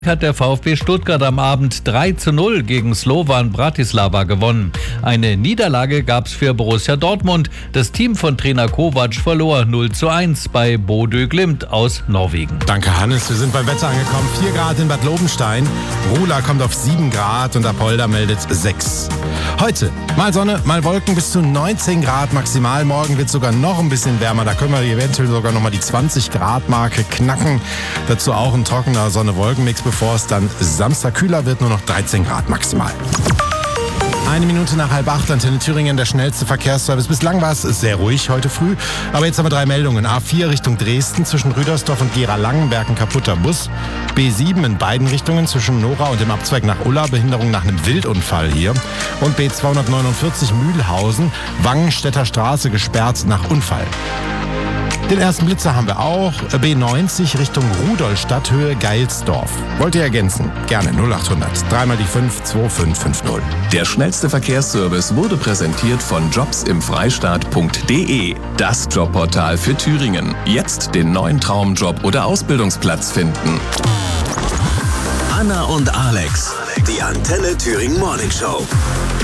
Hat der VfB Stuttgart am Abend 3:0 gegen Slovan Bratislava gewonnen. Eine Niederlage gab es für Borussia Dortmund. Das Team von Trainer Kovac verlor 0:1 bei Bodø Glimt aus Norwegen. Danke Hannes, wir sind beim Wetter angekommen. 4 Grad in Bad Lobenstein, Rula kommt auf 7 Grad und Apolda meldet 6. Heute mal Sonne, mal Wolken, bis zu 19 Grad maximal. Morgen wird es sogar noch ein bisschen wärmer, da können wir eventuell sogar noch mal die 20 Grad Marke knacken. Dazu auch ein trockener Sonne-Wolken-Mix, bevor es dann Samstag kühler wird, nur noch 13 Grad maximal. 1 Minute nach 7:30, Antenne Thüringen, der schnellste Verkehrsservice. Bislang war es sehr ruhig heute früh, aber jetzt haben wir 3 Meldungen. A4 Richtung Dresden, zwischen Rüdersdorf und Gera-Langenberg ein kaputter Bus. B7 in beiden Richtungen, zwischen Nora und dem Abzweig nach Ulla, Behinderung nach einem Wildunfall hier. Und B249 Mühlhausen, Wangenstädter Straße gesperrt nach Unfall. Den ersten Blitzer haben wir auch. B90 Richtung Rudolstadt, Höhe Geilsdorf. Wollt ihr ergänzen? Gerne 0800 3 mal die 5 2550. Der schnellste Verkehrsservice wurde präsentiert von jobsimfreistaat.de. Das Jobportal für Thüringen. Jetzt den neuen Traumjob oder Ausbildungsplatz finden. Anna und Alex, die Antenne Thüringen Morning Show.